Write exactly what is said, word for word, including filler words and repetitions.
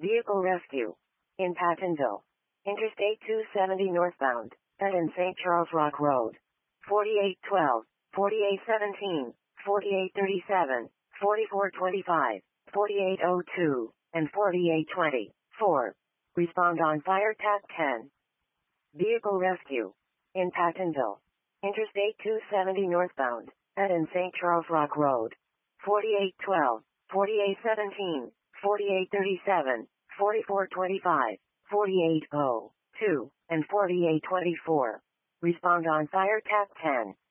Vehicle rescue. In Pattonville. Interstate two seventy northbound, and in Saint Charles Rock Road. forty-eight twelve, forty-eight seventeen, forty-eight thirty-seven, forty-four twenty-five, forty-eight oh two, and forty-eight twenty-four. Respond on Fire Tap ten. Vehicle rescue. In Pattonville. Interstate two seventy northbound, and in Saint Charles Rock Road. forty-eight twelve, forty-eight seventeen, forty-eight thirty-seven, forty-four twenty-five, forty-eight oh two, and forty-eight twenty-four. Respond on Fire Tap ten.